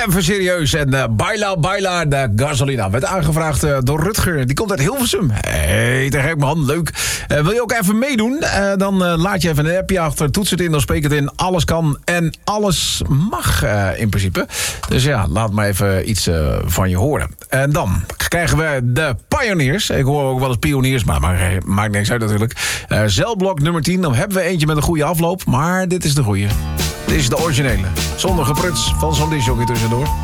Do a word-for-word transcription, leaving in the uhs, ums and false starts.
even serieus. En uh, Baila Baila de Gasolina werd aangevraagd uh, door Rutger. Die komt uit Hilversum. Hey, te gek man, leuk. Uh, wil je ook even meedoen? Uh, dan uh, laat je even een appje achter. Toets het in, dan spreek het in. Alles kan en alles mag uh, in principe. Dus ja, laat maar even iets uh, van je horen. En dan krijgen we de Pioneers. Ik hoor ook wel eens pioniers, maar, maar maakt niks uit natuurlijk. Uh, Zeilblok nummer tien. Dan hebben we eentje met een goede afloop. Maar dit is de goede. Dit is de originele. Zonder gepruts van zo'n disjockey tussendoor.